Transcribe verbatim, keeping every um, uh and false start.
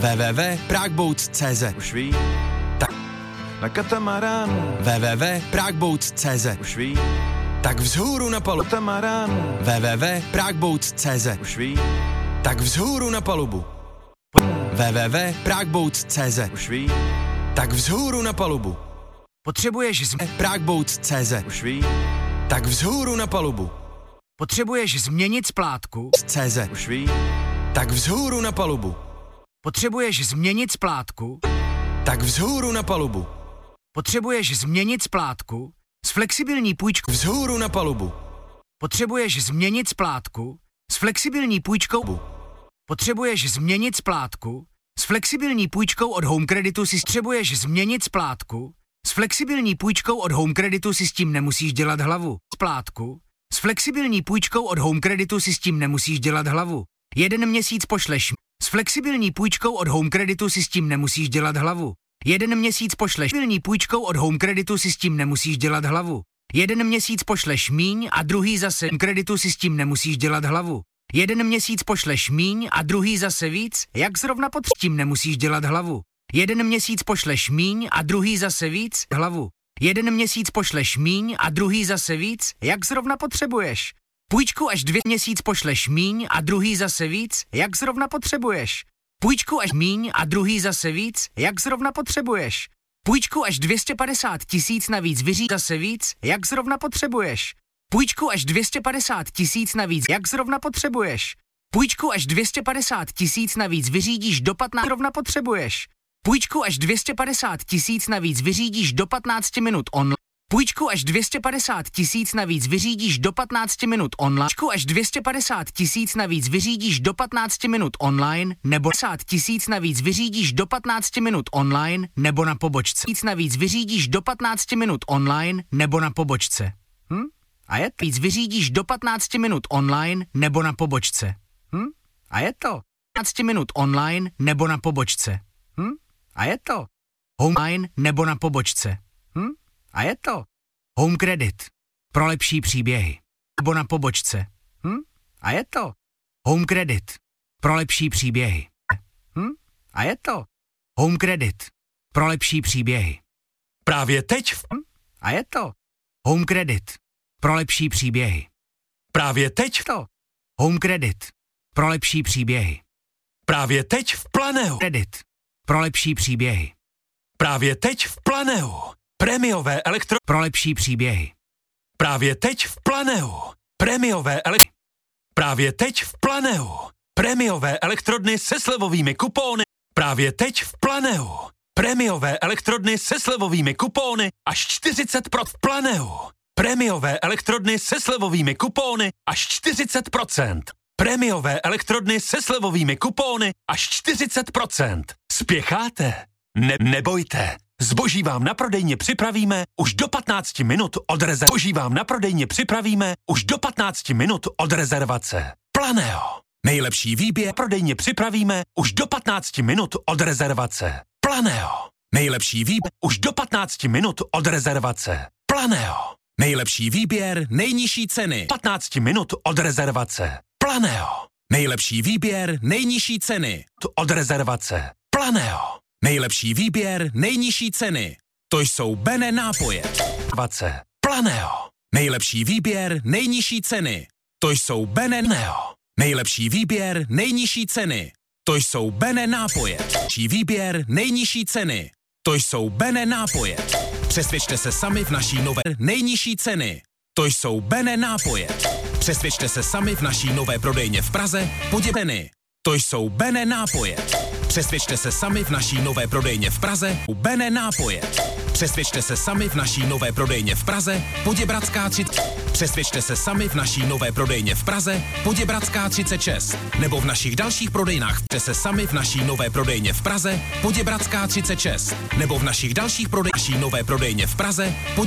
w w w tečka pragbouts tečka c z. Už ví. Tak. Na katamaránu. w w w tečka pragbouts tečka c z. Už ví. Tak vzhůru na palubu. Katamaránu. w w w tečka pragbouts tečka c z. Už ví. Tak vzhůru na palubu. w w w tečka pragbouts tečka c z. Už ví. Tak vzhůru na palubu. Potřebuješ z... pragbouts tečka c z. Už ví. Tak vzhůru na palubu. Potřebuješ změnit splátku. C Z. Už ví. Tak vzhůru na palubu. Potřebuješ změnit splátku. Tak vzhůru na palubu. Potřebuješ změnit splátku. S flexibilní půjčkou. Vzhůru na palubu. Potřebuješ změnit splátku. S flexibilní půjčkou. Potřebuješ změnit splátku. S flexibilní půjčkou od Home Creditu si potřebuješ změnit splátku. S flexibilní půjčkou od Home Creditu si s tím nemusíš dělat hlavu. Splátku. S flexibilní půjčkou od Home Creditu si s tím nemusíš dělat hlavu. Jeden měsíc pošleš. S flexibilní půjčkou od Home Creditu si s tím nemusíš dělat hlavu. Jeden měsíc pošleš. S flexibilní půjčkou od Home Creditu si s tím nemusíš dělat hlavu. Jeden měsíc pošleš míň a druhý zase. Home Creditu si s tím nemusíš dělat hlavu. Jeden měsíc pošleš míň a druhý zase víc, jak zrovna pod tím nemusíš dělat hlavu. Jeden měsíc pošleš míň a druhý zase víc, hlavu. Jeden měsíc pošleš míň a druhý zase víc, jak zrovna potřebuješ. Půjčku až dvě měsíc pošleš míň a druhý zase víc, jak zrovna potřebuješ. Půjčku až míň a druhý zase víc, jak zrovna potřebuješ. Půjčku až dvě stě padesát tisíc navíc vyřídíš zase víc, jak zrovna potřebuješ. Půjčku až dvě stě padesát tisíc navíc, jak zrovna potřebuješ. Půjčku až dvě stě padesát tisíc navíc vyřídíš do patnácti zrovna potřebuješ. Půjčku až dvě stě padesát tisíc navíc vyřídíš do patnácti minut online. Půjčku až dvě stě padesát tisíc navíc vyřídíš do patnácti minut online. Půjčku až dvě stě padesát tisíc navíc vyřídíš do patnácti minut online nebo padesát tisíc navíc vyřídíš do patnácti minut online nebo na pobočce. Tisíc navíc vyřídíš do patnácti minut online nebo na pobočce. Hm? A je to. Víc vyřídíš do patnácti minut online nebo na pobočce. Hm? A je to. patnácti minut online nebo na pobočce. Hm? A je to. Home nebo na pobočce. Hm? A je to. Home Credit. Pro lepší příběhy. Nebo na pobočce. Hm? A je to. Home Credit. Pro lepší příběhy. Hm? A je to. Home Credit. Pro lepší příběhy. Právě teď. V... Hm? A je to. Home Credit. Pro lepší příběhy. Právě teď. To. Home Credit. Pro lepší příběhy. Právě teď v Planeu. Credit. Pro lepší příběhy. Právě teď v Planeu. Prémiové elektro... Pro lepší příběhy. Právě teď v Planeu. Prémiové elektro... Právě teď v Planeu. Prémiové elektrodny se slevovými kupóny. Právě teď v Planeu. Prémiové elektrodny se slevovými kupóny až čtyřicet procent v Planeu. Prémiové elektrodny se slevovými kupóny až čtyřicet procent. Prémiové elektrodny se slevovými kupóny až čtyřicet procent. Spěcháte? Ne- nebojte. Zboží vám na prodejně připravíme už do patnácti minut od rezervace. Zboží vám na prodejně připravíme už do patnácti minut od rezervace. Planeo. Nejlepší výběr. Na prodejně připravíme už do patnácti minut od rezervace. Planeo. Nejlepší výběr už do patnácti minut od rezervace. Planeo. Nejlepší výběr, nejnižší ceny. patnácti minut od rezervace. Planeo. Nejlepší výběr, nejnižší ceny. Od rezervace. Planeo. Nejlepší výběr, nejnižší ceny. To jsou Bene nápoje. dvacet. Planeo. Nejlepší výběr, nejnižší ceny. To jsou Bene Neo. Nejlepší výběr, nejnižší ceny. To jsou Bene nápoje. Nejlepší výběr, nejnižší ceny. To jsou Bene nápoje. Přesvědčte se sami v naší nové nejnižší ceny. To jsou Bene nápoje. Přesvědčte se sami v naší nové prodejně v Praze. Poděbeny. To jsou Bene nápoje. Přesvědčte se sami v naší nové prodejně v Praze. Bene nápoje. Přesvědčte se sami v naší nové prodejně v Praze. Poděbradská třicet. Přesvědčte se sami v naší nové prodejně v Praze. Poděbradská třicet šest. Nebo v našich dalších prodejnách. Přesvědčte se sami v naší nové prodejně v Praze. Poděbradská třicet šest. Nebo v našich dalších prodejních nové prodejně v Praze.